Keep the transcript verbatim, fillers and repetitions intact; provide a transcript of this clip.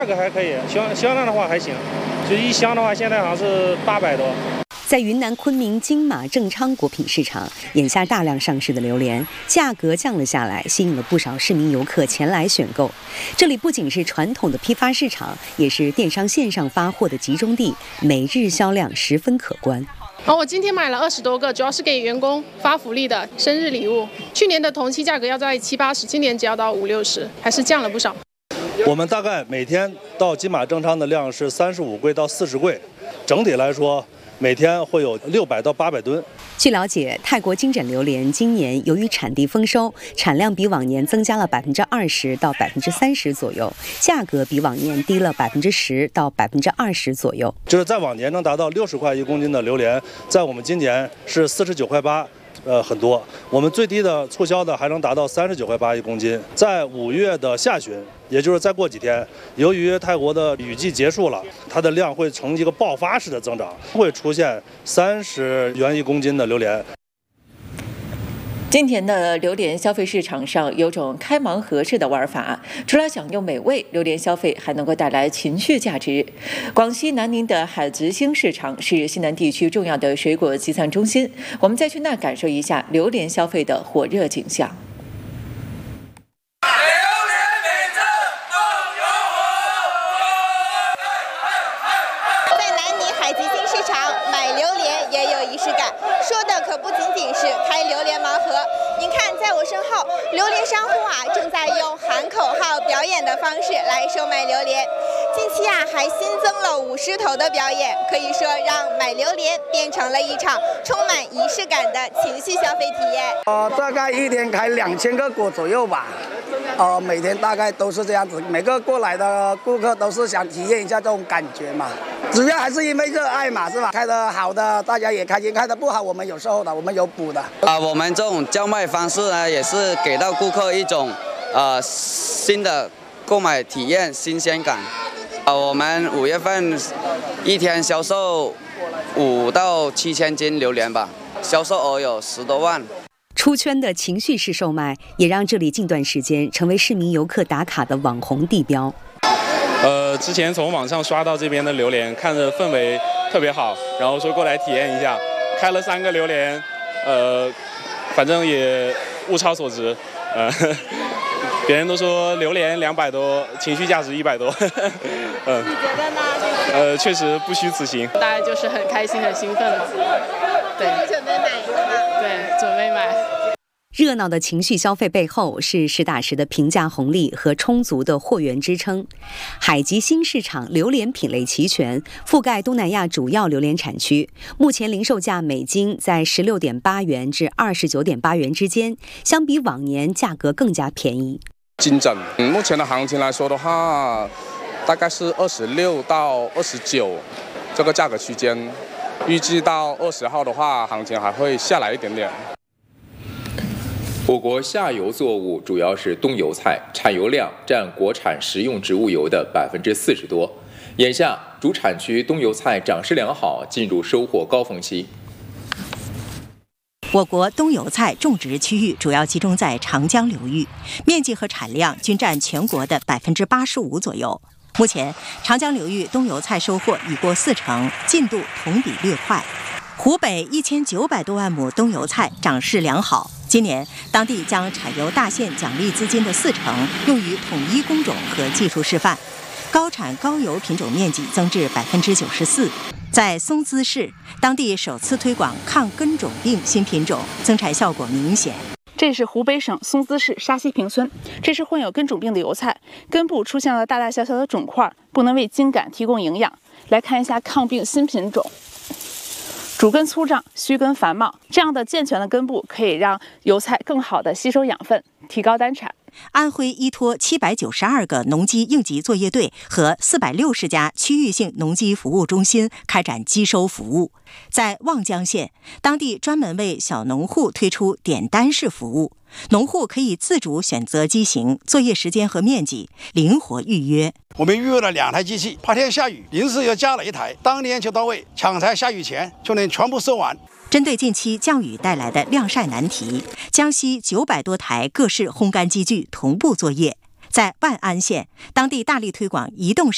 价格还可以，销销量的话还行，就一箱的话现在好像是八百多。 在云南昆明金马正昌果品市场，眼下大量上市的榴莲价格降了下来，吸引了不少市民游客前来选购。这里不仅是传统的批发市场，也是电商线上发货的集中地，每日销量十分可观。 哦，我今天买了二十多个，主要是给员工发福利的生日礼物。去年的同期价格要在七八十，今年只要到五六十，还是降了不少。 我们大概每天到金马正昌的量是三十五柜到四十柜，整体来说每天会有六百到八百吨。 据了解，泰国金枕榴莲今年由于产地丰收，产量比往年增加了百分之二十到百分之三十左右，价格比往年低了百分之十到百分之二十左右。 就是在往年能达到六十块一公斤的榴莲，在我们今年是四十九块八。呃，很多，我们最低的促销的还能达到三十九块八一公斤。在五月的下旬，也就是再过几天，由于泰国的雨季结束了，它的量会呈一个爆发式的增长，会出现三十元一公斤的榴莲。 今年的榴莲消费市场上有种开盲盒式的玩法，除了享用美味，榴莲消费还能够带来情绪价值。广西南宁的海子兴市场是西南地区重要的水果集散中心，我们再去那感受一下榴莲消费的火热景象。 在南宁海子兴市场买榴莲也有仪式感，说的可不仅仅是开榴莲盲盒。您看，在我身后，榴莲商户啊正在用喊口号表演的方式来售卖榴莲。近期啊还新增了舞狮头的表演，可以说让买榴莲变成了一场充满仪式感的情绪消费体验。 呃，大概一天开两千个果左右吧。呃，每天大概都是这样子，每个过来的顾客都是想体验一下这种感觉嘛。主要还是因为热爱嘛，是吧？开得好的大家也开心，开得不好我们有售的，我们有补的。 啊、呃，我们这种叫卖方式呢，也是给到顾客一种呃新的购买体验、新鲜感。呃，我们五月份一天销售五到七千斤榴莲吧，销售额有十多万。 出圈的情绪式售卖，也让这里近段时间成为市民游客打卡的网红地标。 呃，之前从网上刷到这边的榴莲，看着氛围特别好，然后说过来体验一下，开了三个榴莲，呃，反正也物超所值，呃，别人都说榴莲两百多，情绪价值一百多，嗯， 你觉得呢？ 呃，确实不虚此行。 大家就是很开心、很兴奋，对。 你准备买一个吗？ 对，准备买。 热闹的情绪消费背后是实打实的平价红利和充足的货源支撑。海吉新市场榴莲品类齐全，覆盖东南亚主要榴莲产区。目前零售价每斤在十六点八元至二十九点八元之间，相比往年价格更加便宜。 金枕，嗯，目前的行情来说的话，大概是二十六到二十九这个价格区间。预计到二十号的话，行情还会下来一点点。 我国下游作物主要是冬油菜，产油量占国产食用植物油的百分之四十多。眼下，主产区冬油菜长势良好，进入收获高峰期。 我国冬油菜种植区域主要集中在长江流域，面积和产量均占全国的百分之八十五左右。目前，长江流域冬油菜收获已过四成，进度同比略快。湖北一千九百多万亩冬油菜长势良好，今年当地将产油大县奖励资金的四成用于统一工种和技术示范，高产高油品种面积增至百分之九十四。在松滋市，当地首次推广抗根种病新品种，增产效果明显。 这是湖北省松滋市沙溪坪村，这是患有根种病的油菜，根部出现了大大小小的肿块，不能为茎秆提供营养。来看一下抗病新品种。主根粗壮，须根繁茂，这样的健全的根部可以让油菜更好地吸收养分，提高单产。 安徽依托七百九十二个农机应急作业队和四百六十家区域性农机服务中心开展机收服务。在望江县，当地专门为小农户推出点单式服务，农户可以自主选择机型、作业时间和面积，灵活预约。 我们预约了两台机器，怕天下雨，临时又加了一台，当天就到位，抢在下雨前就能全部收完。 针对近期降雨带来的晾晒难题，江西九百多台各式烘干机具同步作业。在万安县，当地大力推广移动式